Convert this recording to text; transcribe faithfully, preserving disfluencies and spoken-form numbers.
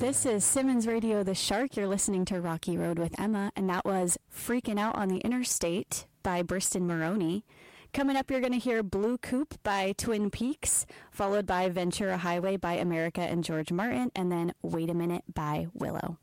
This is Simmons Radio The Shark. You're listening to Rocky Road with Emma, and that was Freaking Out on the Interstate by Briston Maroney. Coming up, you're going to hear Blue Coupe by Twin Peaks, followed by Ventura Highway by America and George Martin, and then Wait a Minute by Willow.